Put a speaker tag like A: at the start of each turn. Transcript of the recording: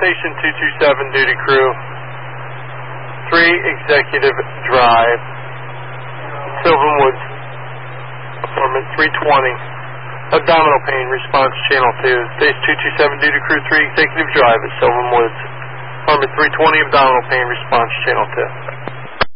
A: Station 227 duty crew. 3 Executive Drive, Sylvan Woods, apartment 320. Abdominal pain, response channel 2. Station 227 duty crew, 3 Executive Drive at Sylvan Woods, apartment 320. Abdominal pain, response channel 2.